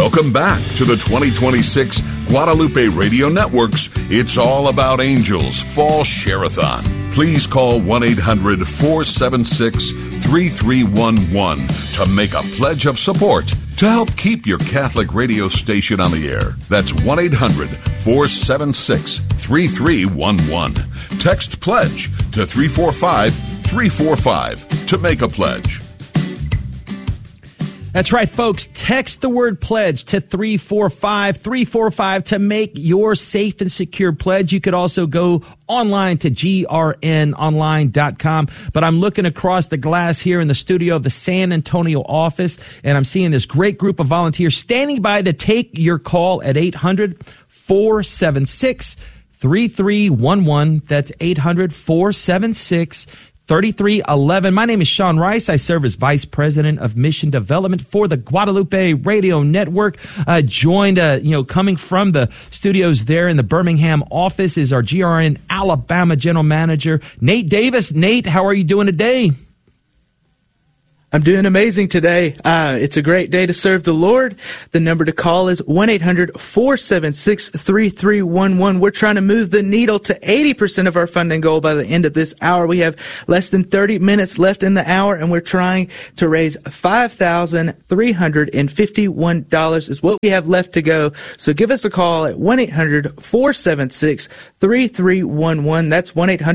Welcome back to the 2026 Guadalupe Radio Network's It's All About Angels Fall Share-a-thon. Please call 1-800-476-3311 to make a pledge of support to help keep your Catholic radio station on the air. That's 1-800-476-3311. Text PLEDGE to 345-345 to make a pledge. That's right, folks. Text the word pledge to 345-345 to make your safe and secure pledge. You could also go online to grnonline.com. But I'm looking across the glass here in the studio of the San Antonio office, and I'm seeing this great group of volunteers standing by to take your call at 800-476-3311. That's 800-476-3311. 3311. My name is Sean Rice. I serve as Vice President of Mission Development for the Guadalupe Radio Network. Joined, coming from the studios there in the Birmingham office is our GRN Alabama General Manager, Nate Davis. Nate, how are you doing today? I'm doing amazing today. It's a great day to serve the Lord. The number to call is 1-800-476-3311. We're trying to move the needle to 80% of our funding goal by the end of this hour. We have less than 30 minutes left in the hour, and we're trying to raise $5,351 is what we have left to go. So give us a call at 1-800-476-3311. That's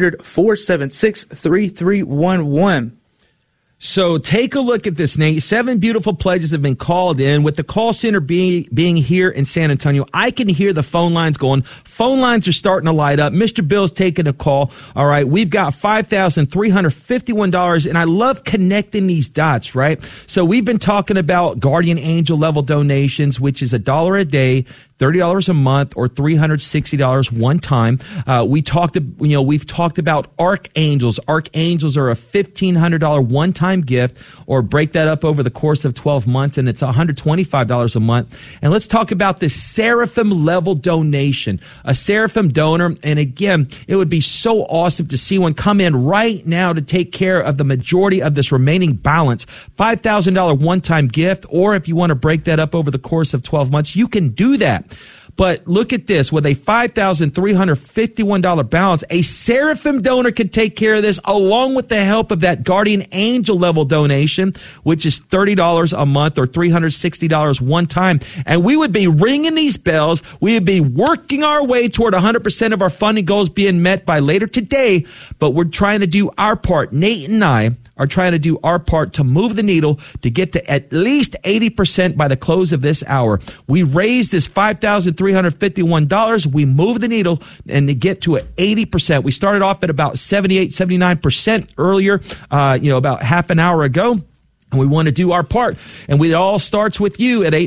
1-800-476-3311. So take a look at this, Nate. 7 beautiful pledges have been called in. With the call center being here in San Antonio, I can hear the phone lines going. Phone lines are starting to light up. Mr. Bill's taking a call. All right, we've got $5,351, and I love connecting these dots, right? So we've been talking about guardian angel level donations, which is $1 a day, $30 a month, or $360 one time. We've talked about archangels. Archangels are a $1,500 one-time gift, or break that up over the course of 12 months, and it's $125 a month. And let's talk about this seraphim level donation. A seraphim donor, and again, it would be so awesome to see one come in right now to take care of the majority of this remaining balance. $5,000 one-time gift, or if you want to break that up over the course of 12 months, you can do that. But look at this. With a $5,351 balance, a seraphim donor could take care of this along with the help of that guardian angel level donation, which is $30 a month or $360 one time. And we would be ringing these bells. We would be working our way toward 100% of our funding goals being met by later today. But we're trying to do our part. Nate and I are trying to do our part to move the needle to get to at least 80% by the close of this hour. We raised this $5,351. We move the needle and to get to 80%. We started off at about 78, 79% earlier, about half an hour ago. And we want to do our part. And it all starts with you at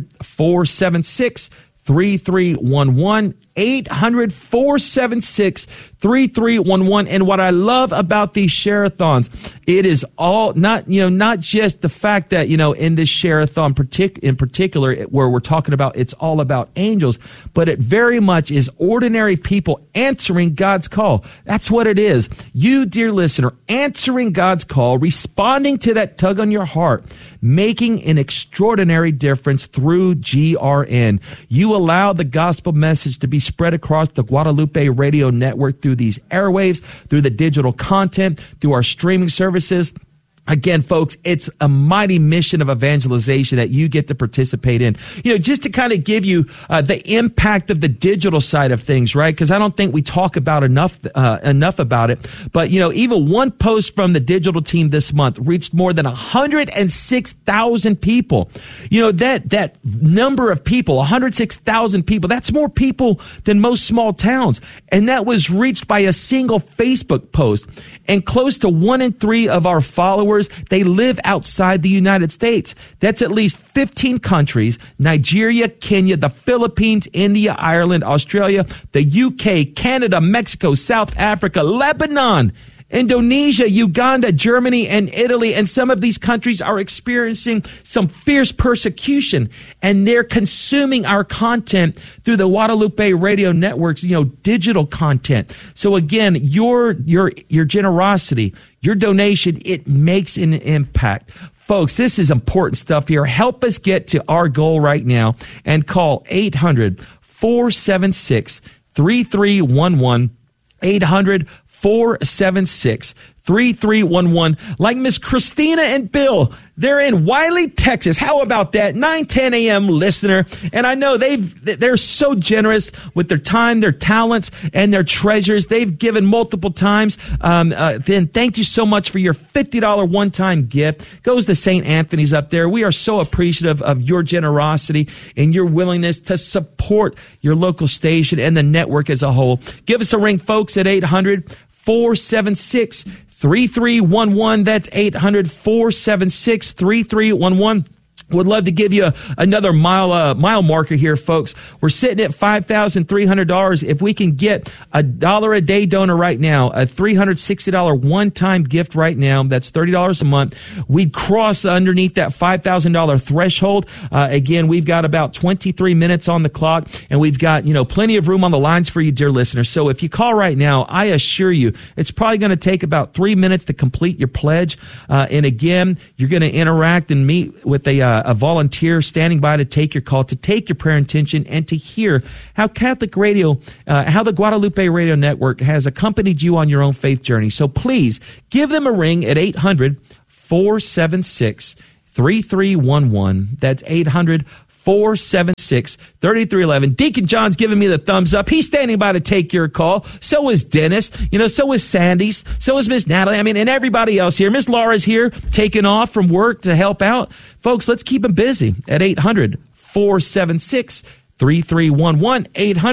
800-476-3311. 800-476-3311. And what I love about these share-a-thons, it is all not just the fact that, in this share-a-thon in particular, where we're talking about it's all about angels, but it very much is ordinary people answering God's call. That's what it is. You, dear listener, answering God's call, responding to that tug on your heart, making an extraordinary difference through GRN. You allow the gospel message to be spread across the Guadalupe Radio Network through these airwaves, through the digital content, through our streaming services. Again, folks, it's a mighty mission of evangelization that you get to participate in. Just to kind of give you the impact of the digital side of things, right? Because I don't think we talk about enough about it. But, even one post from the digital team this month reached more than 106,000 people. That number of people, 106,000 people, that's more people than most small towns. And that was reached by a single Facebook post. And close to 1 in 3 of our followers, they live outside the United States. That's at least 15 countries: Nigeria, Kenya, the Philippines, India, Ireland, Australia, the UK, Canada, Mexico, South Africa, Lebanon, Indonesia, Uganda, Germany, and Italy. And some of these countries are experiencing some fierce persecution, and they're consuming our content through the Guadalupe Radio Network's, digital content. So again, your generosity, your donation, it makes an impact. Folks, this is important stuff here. Help us get to our goal right now and call 800-476-3311. 800-476-3311. Like Miss Christina and Bill, they're in Wiley, Texas. How about that? 9:10 a.m. listener. And I know they're so generous with their time, their talents, and their treasures. They've given multiple times. Then thank you so much for your $50 one-time gift. Goes to St. Anthony's up there. We are so appreciative of your generosity and your willingness to support your local station and the network as a whole. Give us a ring, folks, at 800-476-3311. That's 800-476-3311. Would love to give you another mile marker here, folks. We're sitting at $5,300. If we can get $1 a day donor right now, a $360 one-time gift right now, that's $30 a month. We'd cross underneath that $5,000 threshold. Again, we've got about 23 minutes on the clock, and we've got plenty of room on the lines for you, dear listeners. So if you call right now, I assure you, it's probably going to take about 3 minutes to complete your pledge. And again, you're going to interact and meet with a volunteer standing by to take your call, to take your prayer intention, and to hear how Catholic Radio, how the Guadalupe Radio Network has accompanied you on your own faith journey. So please give them a ring at 800-476-3311. That's 800-476-3311. Deacon John's giving me the thumbs up. He's standing by to take your call. So is Dennis. So is Sandy's. So is Miss Natalie. and everybody else here. Miss Laura's here, taking off from work to help out. Folks, let's keep them busy at 800-476-3311.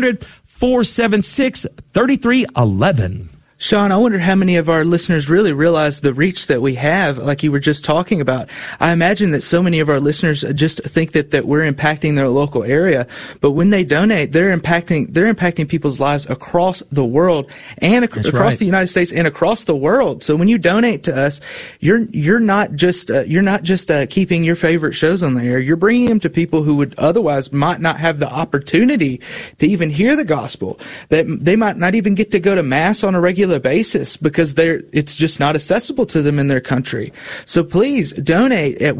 800-476-3311. Sean, I wonder how many of our listeners really realize the reach that we have, like you were just talking about. I imagine that so many of our listeners just think that we're impacting their local area, but when they donate, they're impacting people's lives across the world and across the United States and across the world. So when you donate to us, you're not just keeping your favorite shows on the air. You're bringing them to people who would otherwise might not have the opportunity to even hear the gospel. That they might not even get to go to mass on a regular basis because it's just not accessible to them in their country. So please donate at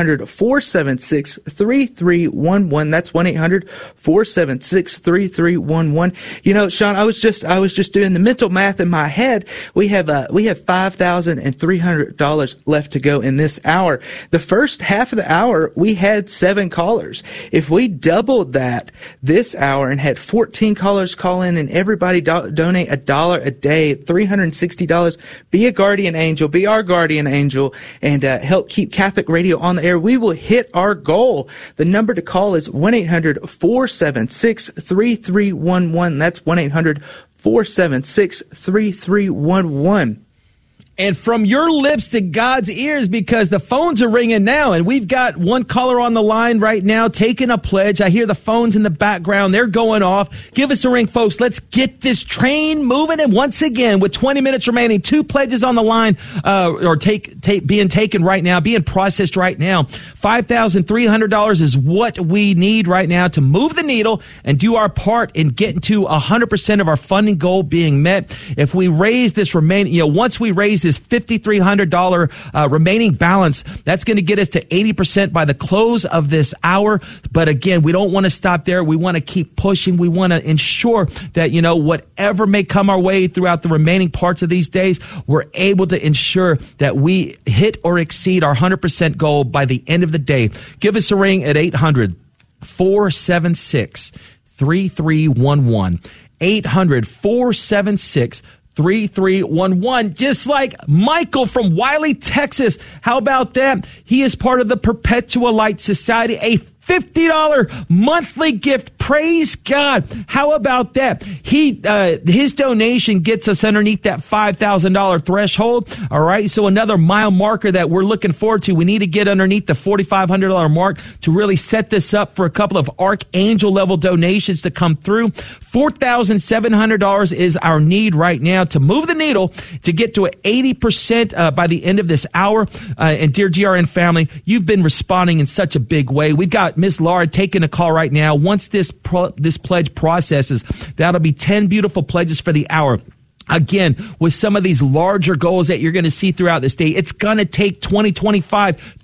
1-800-476-3311. That's 1-800-476-3311. Sean, I was just doing the mental math in my head. We have $5,300 left to go in this hour. The first half of the hour, we had 7 callers. If we doubled that this hour and had 14 callers call in and everybody donate $1 a day, $360. Be a guardian angel. Be our guardian angel and help keep Catholic Radio on the air. We will hit our goal. The number to call is 1-800-476-3311. That's 1-800-476-3311. And from your lips to God's ears, because the phones are ringing now, and we've got one caller on the line right now taking a pledge. I hear the phones in the background. They're going off. Give us a ring, folks. Let's get this train moving. And once again, with 20 minutes remaining, 2 pledges on the line, being taken right now, being processed right now. $5,300 is what we need right now to move the needle and do our part in getting to 100% of our funding goal being met. If we raise this once we raise this $5,300 remaining balance, that's going to get us to 80% by the close of this hour. But again, we don't want to stop there. We want to keep pushing. We want to ensure that, whatever may come our way throughout the remaining parts of these days, we're able to ensure that we hit or exceed our 100% goal by the end of the day. Give us a ring at 800-476-3311. 800-476-3311, just like Michael from Wiley, Texas. How about that? He is part of the Perpetual Light Society, a $50 monthly gift. Praise God. How about that? His donation gets us underneath that $5,000 threshold. All right. So another mile marker that we're looking forward to. We need to get underneath the $4,500 mark to really set this up for a couple of archangel level donations to come through. $4,700 is our need right now to move the needle to get to 80% by the end of this hour. And dear GRN family, you've been responding in such a big way. We've got Miss Laura taking a call right now. Once this pledge processes, that'll be 10 beautiful pledges for the hour. Again, with some of these larger goals that you're going to see throughout this day, it's going to take 2025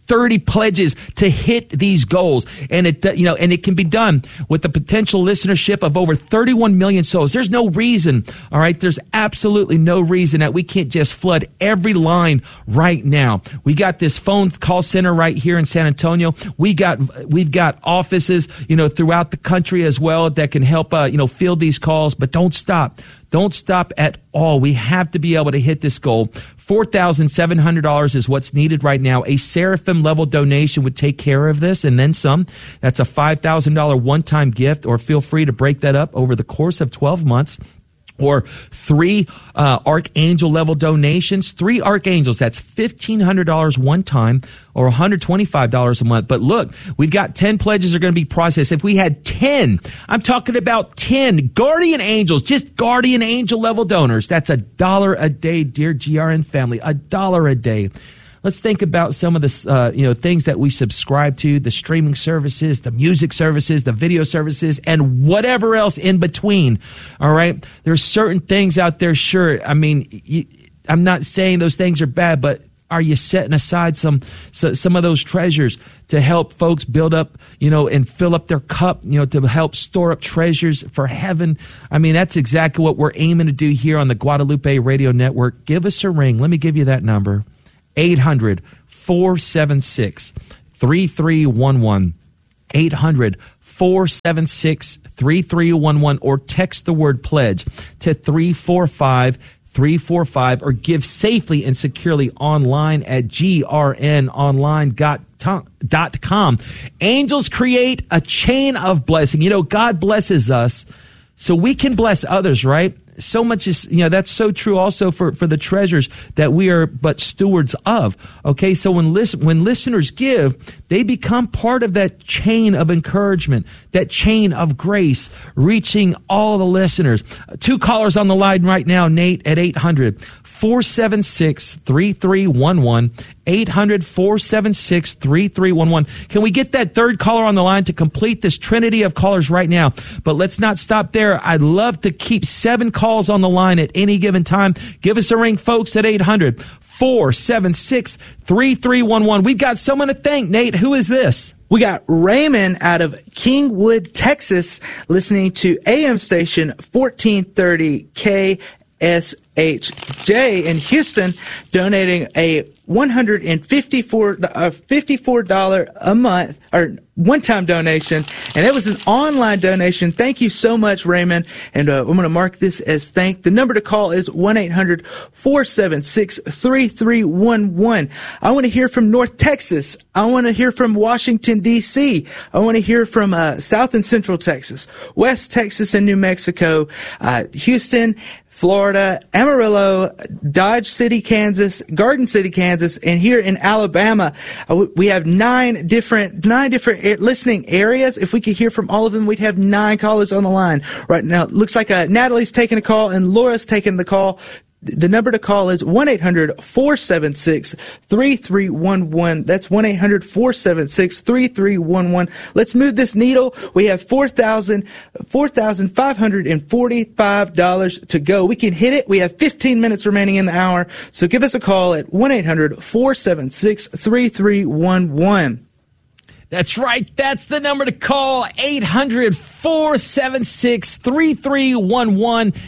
30 pledges to hit these goals. And it can be done with the potential listenership of over 31 million souls. There's no reason, all right? There's absolutely no reason that we can't just flood every line right now. We got this phone call center right here in San Antonio. We've got offices, throughout the country as well that can help, field these calls, but don't stop. Don't stop at all. We have to be able to hit this goal. $4,700 is what's needed right now. A Seraphim level donation would take care of this and then some. That's a $5,000 one-time gift, or feel free to break that up over the course of 12 months. Or 3 Archangel level donations. 3 Archangels, that's $1,500 one time, or $125 a month. But look, we've got 10 pledges are going to be processed. If we had 10, I'm talking about 10 Guardian Angels, just Guardian Angel level donors. That's $1 a day, dear GRN family, $1 a day. Let's think about some of the things that we subscribe to, the streaming services, the music services, the video services, and whatever else in between. All right? There's certain things out there, sure. I mean, I'm not saying those things are bad, but are you setting aside some of those treasures to help folks build up, and fill up their cup, to help store up treasures for heaven? I mean, that's exactly what we're aiming to do here on the Guadalupe Radio Network. Give us a ring. Let me give you that number. 800-476-3311. 800-476-3311, or text the word pledge to 345-345, or give safely and securely online at grnonline.com. Angels create a chain of blessing. God blesses us so we can bless others, right? So much is, that's so true also for the treasures that we are but stewards of. Okay, so when listeners give, they become part of that chain of encouragement, that chain of grace, reaching all the listeners. 2 callers on the line right now, Nate, at 800-476-3311. 800-476-3311. Can we get that third caller on the line to complete this trinity of callers right now? But let's not stop there. I'd love to keep 7 calls on the line at any given time. Give us a ring, folks, at 800-476-3311. We've got someone to thank. Nate, who is this? We got Raymond out of Kingwood, Texas, listening to AM station 1430 KSHJ in Houston, donating a $54 a month, or one-time donation, and it was an online donation. Thank you so much, Raymond, and I'm going to mark this as thank. The number to call is 1-800-476-3311. I want to hear from North Texas. I want to hear from Washington, D.C. I want to hear from South and Central Texas, West Texas and New Mexico, Houston, Florida, Amarillo, Dodge City, Kansas, Garden City, Kansas, and here in Alabama. We have 9 different listening areas. If we could hear from all of them, we'd have 9 callers on the line right now. It looks like Natalie's taking a call and Laura's taking the call. The number to call is 1-800-476-3311. That's 1-800-476-3311. Let's move this needle. We have $4,545 to go. We can hit it. We have 15 minutes remaining in the hour. So give us a call at 1-800-476-3311. That's right. That's the number to call. 800-476-3311.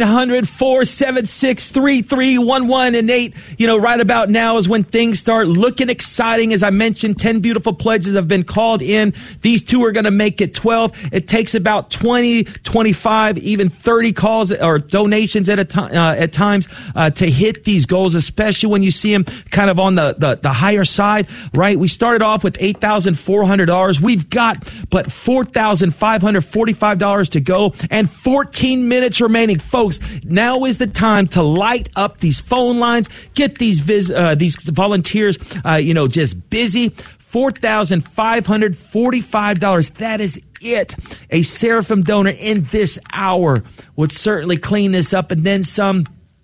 800-476-3311. And Nate, right about now is when things start looking exciting. As I mentioned, 10 beautiful pledges have been called in. These 2 are going to make it 12. It takes about 20, 25, even 30 calls or donations at times to hit these goals, especially when you see them kind of on the higher side, right? We started off with $8,400. We've got but $4,545 to go and 14 minutes remaining. Folks, now is the time to light up these phone lines, get these volunteers, just busy. $4,545. That is it. A Seraphim donor in this hour would certainly clean this up and then some.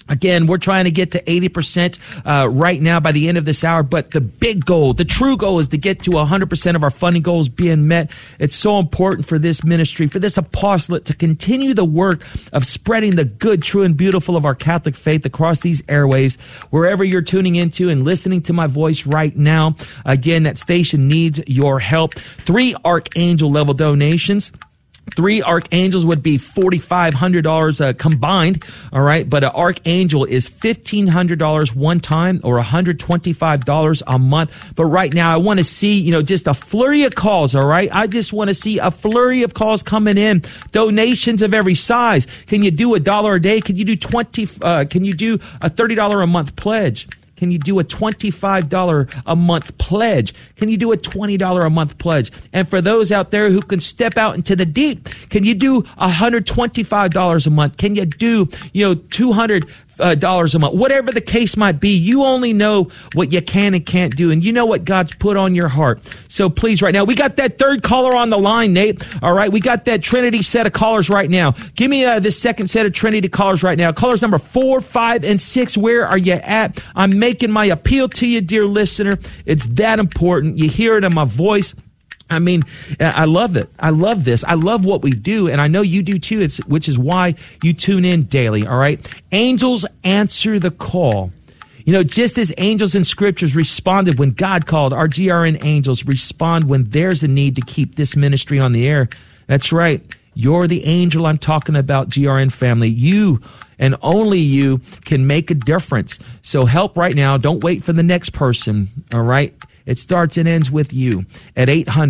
Again, we're trying to get to 80% right now by the end of this hour, but the big goal, the true goal, is to get to 100% of our funding goals being met. It's so important for this ministry, for this apostolate, to continue the work of spreading the good, true, and beautiful of our Catholic faith across these airwaves, wherever you're tuning into and listening to my voice right now. Again, that station needs your help. 3 Archangel level donations. 3 archangels would be $4,500 combined, all right? But an archangel is $1,500 one time, or $125 a month. But right now, I want to see, just a flurry of calls, all right? I just want to see a flurry of calls coming in. Donations of every size. Can you do $1 a day? Can you do can you do a $30 a month pledge? Can you do a $25 a month pledge? Can you do a $20 a month pledge? And for those out there who can step out into the deep, can you do $125 a month? Can you do, $200 a month? Whatever the case might be, you only know what you can and can't do, and you know what God's put on your heart. So please, right now, we got that third caller on the line, Nate. All right, we got that Trinity set of callers right now. Give me this second set of Trinity callers right now. Callers number 4, 5, and 6. Where are you at? I'm making my appeal to you, dear listener. It's that important. You hear it in my voice. I mean, I love it. I love this. I love what we do, and I know you do too, which is why you tune in daily, all right? Angels answer the call. Just as angels in scriptures responded when God called, our GRN angels respond when there's a need to keep this ministry on the air. That's right. You're the angel I'm talking about, GRN family. You and only you can make a difference. So help right now. Don't wait for the next person, all right? It starts and ends with you at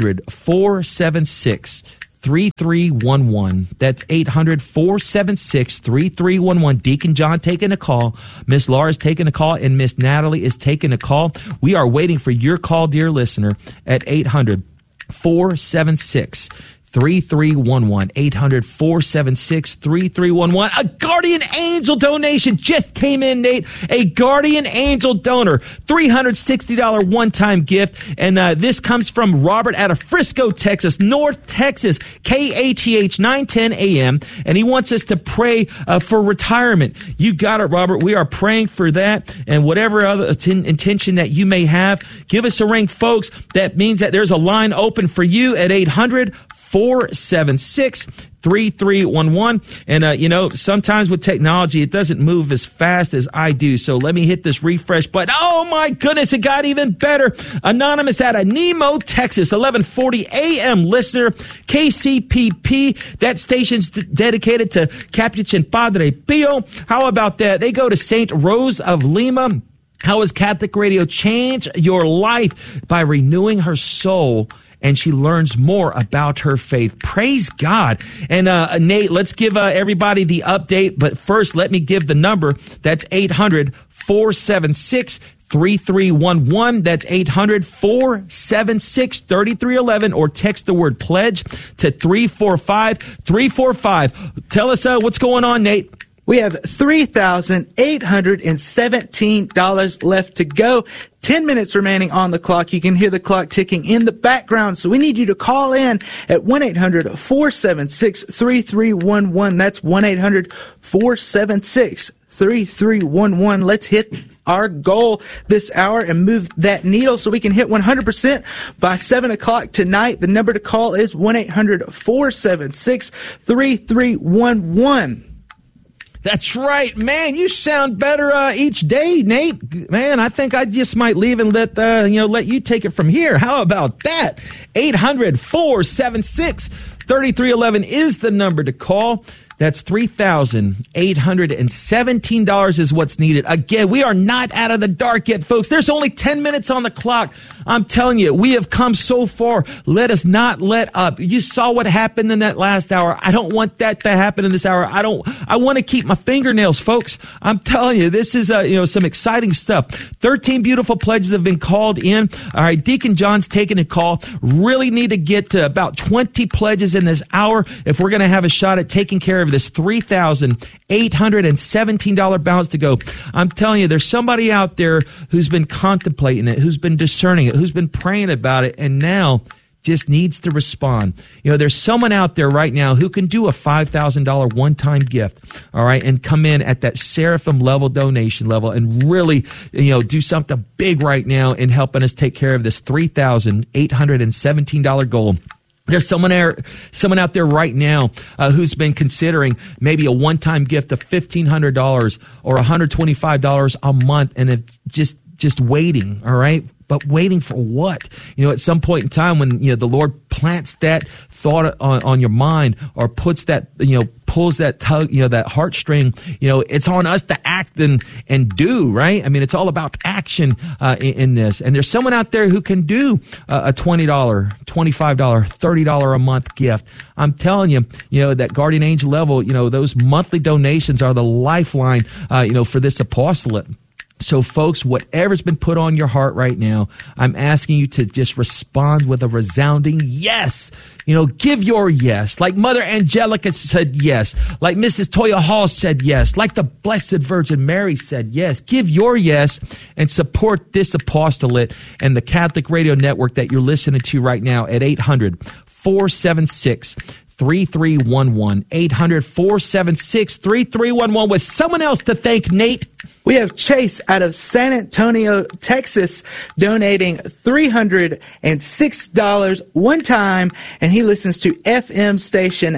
800-476-3311. That's 800-476-3311. Deacon John taking a call. Miss Laura's taking a call, and Miss Natalie is taking a call. We are waiting for your call, dear listener, at 800-476-3311. 800-476-3311. A guardian angel donation just came in, Nate. A guardian angel donor. $360 one-time gift. And this comes from Robert out of Frisco, Texas, North Texas, KATH 910 AM. And he wants us to pray for retirement. You got it, Robert. We are praying for that. And whatever other intention that you may have, give us a ring, folks. That means that there's a line open for you at 800-476-3311. And, sometimes with technology, it doesn't move as fast as I do. So let me hit this refresh button. Oh, my goodness, it got even better. Anonymous out of Nemo, Texas, 1140 AM listener, KCPP. That station's dedicated to Capuchin Padre Pio. How about that? They go to St. Rose of Lima. How has Catholic Radio changed your life? By renewing her soul, and she learns more about her faith. Praise God. And Nate, let's give everybody the update. But first, let me give the number. That's 800-476-3311. That's 800-476-3311. Or text the word pledge to 345-345. Tell us what's going on, Nate. We have $3,817 left to go. 10 minutes remaining on the clock. You can hear the clock ticking in the background. So we need you to call in at 1-800-476-3311. That's 1-800-476-3311. Let's hit our goal this hour and move that needle so we can hit 100% by 7 o'clock tonight. The number to call is 1-800-476-3311. That's right, man. You sound better each day, Nate. Man, I think I just might leave and let you take it from here. How about that? 800-476-3311 is the number to call. That's $3,817 is what's needed. Again, we are not out of the dark yet, folks. There's only 10 minutes on the clock. I'm telling you, we have come so far. Let us not let up. You saw what happened in that last hour. I don't want that to happen in this hour. I want to keep my fingernails, folks. I'm telling you, this is, some exciting stuff. 13 beautiful pledges have been called in. All right. Deacon John's taking a call. Really need to get to about 20 pledges in this hour if we're going to have a shot at taking care of this $3,817 balance to go. I'm telling you, there's somebody out there who's been contemplating it, who's been discerning it, who's been praying about it, and now just needs to respond. There's someone out there right now who can do a $5,000 one-time gift, all right, and come in at that Seraphim level donation level and really, do something big right now in helping us take care of this $3,817 goal. There's someone out there right now who's been considering maybe a one-time gift of $1,500 or $125 a month, and it's just waiting, all right? But waiting for what? At some point in time when, the Lord plants that thought on your mind or puts that, pulls that tug, that heartstring, it's on us to act and do, right? I mean, it's all about action in this. And there's someone out there who can do a $20, $25, $30 a month gift. I'm telling you, that Guardian Angel level, those monthly donations are the lifeline, for this apostolate. So, folks, whatever's been put on your heart right now, I'm asking you to just respond with a resounding yes. Give your yes. Like Mother Angelica said yes. Like Mrs. Toya Hall said yes. Like the Blessed Virgin Mary said yes. Give your yes and support this apostolate and the Catholic Radio Network that you're listening to right now at 800-476-3311. 800-476-3311 with someone else to thank, Nate. We have Chase out of San Antonio, Texas, donating $306 one time, and he listens to FM station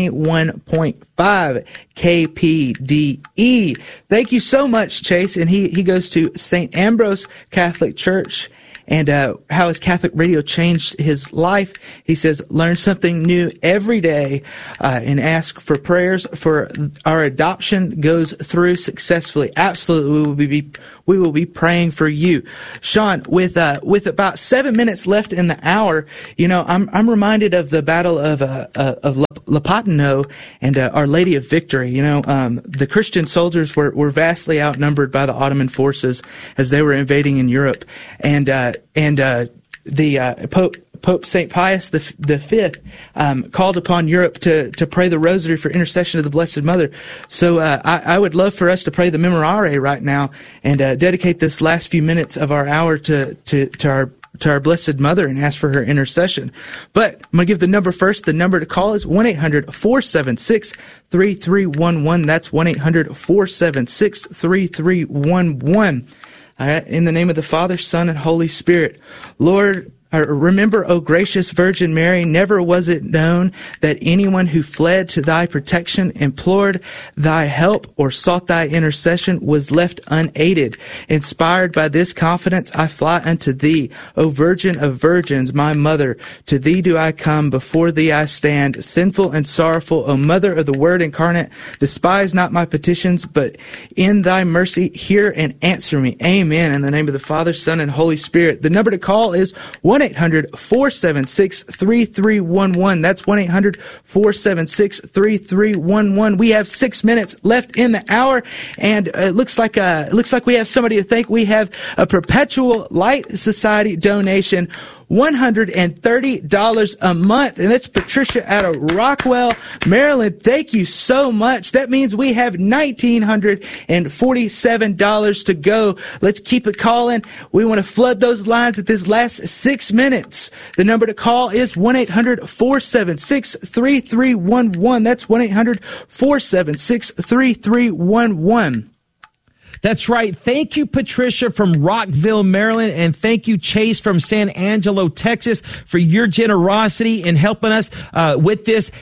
91.5 KPDE. Thank you so much, Chase. And he goes to St. Ambrose Catholic Church. And how his Catholic radio changed his life. He says, learn something new every day and ask for prayers for our adoption goes through successfully. Absolutely, we will be praying for you. Sean, with about 7 minutes left in the hour, I'm reminded of the Battle of Lepotino and Our Lady of Victory. The Christian soldiers were vastly outnumbered by the Ottoman forces as they were invading in Europe, and Pope St. Pius V called upon Europe to pray the Rosary for intercession of the Blessed Mother. So I would love for us to pray the Memorare right now and dedicate this last few minutes of our hour to our Blessed Mother and ask for her intercession. But I'm going to give the number first. The number to call is 1-800-476-3311. That's 1-800-476-3311. All right, in the name of the Father, Son, and Holy Spirit. Lord, remember, O gracious Virgin Mary, never was it known that anyone who fled to thy protection, implored thy help, or sought thy intercession was left unaided. Inspired by this confidence, I fly unto thee, O Virgin of Virgins, my Mother. To thee do I come, before thee I stand, sinful and sorrowful, O Mother of the Word incarnate. Despise not my petitions, but in thy mercy hear and answer me. Amen. In the name of the Father, Son, and Holy Spirit. The number to call is 1-800-476-3311. That's 1-800-476-3311. We have 6 minutes left in the hour, and it looks like we have somebody to thank. We have a Perpetual Light Society donation, $130 a month, and that's Patricia out of Rockwell, Maryland. Thank you so much. That means we have $1,947 to go. Let's keep it calling. We want to flood those lines at this last 6 minutes. The number to call is 1-800-476-3311. That's 1-800-476-3311. That's right. Thank you, Patricia from Rockville, Maryland, and thank you, Chase from San Angelo, Texas, for your generosity in helping us with this.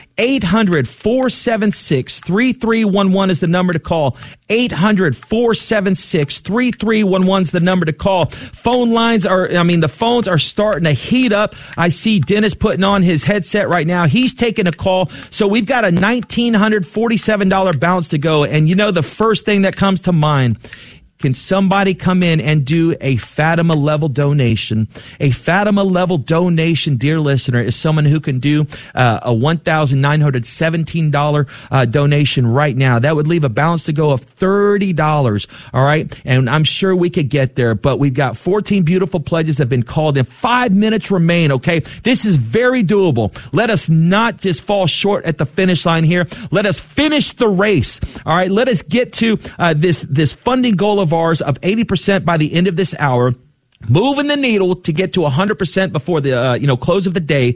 800-476-3311 is the number to call. 800-476-3311 is the number to call. The phones are starting to heat up. I see Dennis putting on his headset right now. He's taking a call. So we've got a $1,947 balance to go. And the first thing that comes to mind, can somebody come in and do a Fatima level donation? A Fatima level donation, dear listener, is someone who can do a $1,917 donation right now. That would leave a balance to go of $30. All right. And I'm sure we could get there, but we've got 14 beautiful pledges that have been called in. 5 minutes remain. Okay. This is very doable. Let us not just fall short at the finish line here. Let us finish the race. All right. Let us get to this funding goal of ours of 80% by the end of this hour. Moving the needle to get to 100% before the close of the day.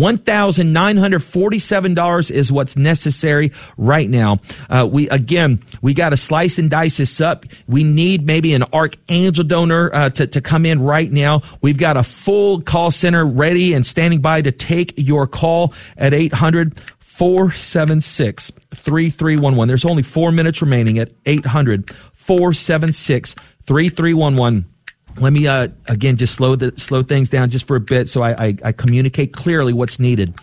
$1,947 is what's necessary right now. We got to slice and dice this up. We need maybe an Archangel donor to come in right now. We've got a full call center ready and standing by to take your call at 800-476-3311. There's only 4 minutes remaining at 800-476-3311. Let me, again, just slow things down just for a bit so I communicate clearly what's needed.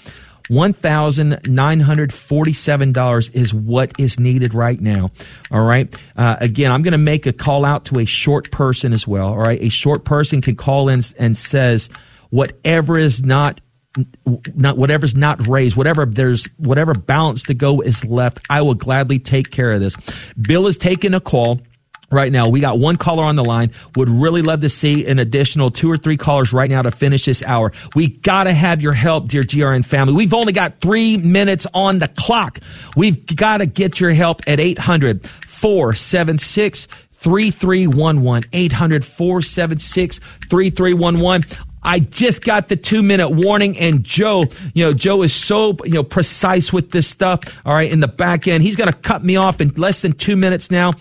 $1,947 is what is needed right now. All right. Again, I'm going to make a call out to a short person as well. All right. A short person can call in and says whatever's not raised, whatever balance to go is left, I will gladly take care of this. Bill is taking a call right now. We got one caller on the line. Would really love to see an additional 2 or 3 callers right now to finish this hour. We got to have your help, dear GRN family. We've only got 3 minutes on the clock. We've got to get your help at 800-476-3311. 800-476-3311. I just got the 2-minute warning, and Joe is so, precise with this stuff. All right. In the back end, he's going to cut me off in less than 2 minutes now.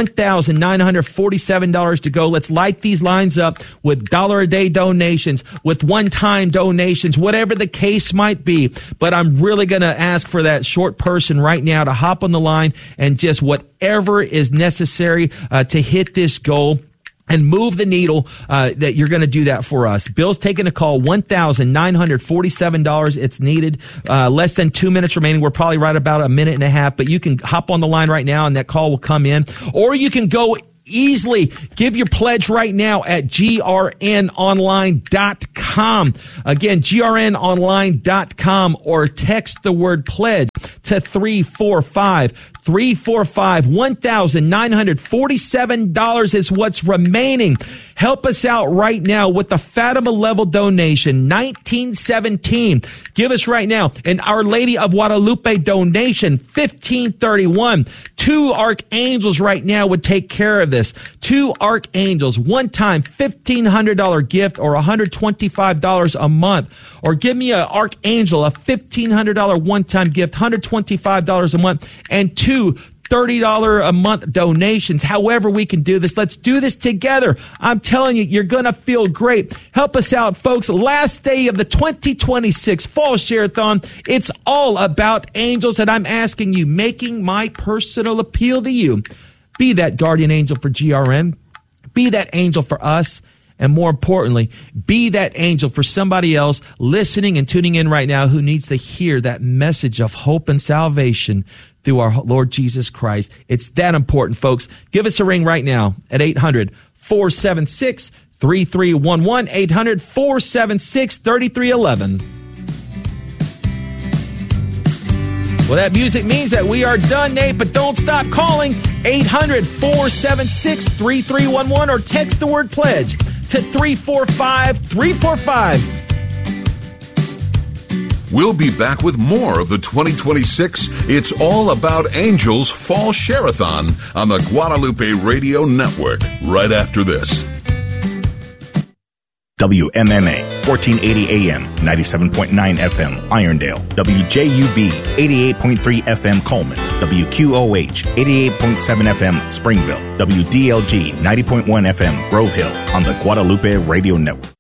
$1,947 to go. Let's light these lines up with $1-a-day donations, with one-time donations, whatever the case might be. But I'm really going to ask for that short person right now to hop on the line and just whatever is necessary to hit this goal and move the needle, that you're going to do that for us. Bill's taking a call, $1,947. It's needed. Less than 2 minutes remaining. We're probably right about a minute and a half, but you can hop on the line right now and that call will come in. Or you can go easily give your pledge right now at grnonline.com. Again, grnonline.com, or text the word pledge to 345-345. $1,947 is what's remaining. Help us out right now with the Fatima level donation, 1917. Give us right now an Our Lady of Guadalupe donation, 1531. 2 archangels right now would take care of this. 2 archangels, one-time $1,500 gift or $125 a month. Or give me an archangel, a $1,500 one-time gift, $125 a month, and 2 $30 a month donations. However we can do this, let's do this together. I'm telling you, you're going to feel great. Help us out, folks. Last day of the 2026 Fall Share-a-thon. It's all about angels, and I'm asking you, making my personal appeal to you. Be that guardian angel for GRN. Be that angel for us. And more importantly, be that angel for somebody else listening and tuning in right now who needs to hear that message of hope and salvation through our Lord Jesus Christ. It's that important, folks. Give us a ring right now at 800-476-3311, 800-476-3311. Well, that music means that we are done, Nate, but don't stop calling. 800-476-3311 or text the word pledge to 345-345. We'll be back with more of the 2026 It's All About Angels Fall Share-a-thon on the Guadalupe Radio Network right after this. WMMA, 1480 AM, 97.9 FM, Irondale. WJUV, 88.3 FM, Coleman. WQOH, 88.7 FM, Springville. WDLG, 90.1 FM, Grove Hill, on the Guadalupe Radio Network.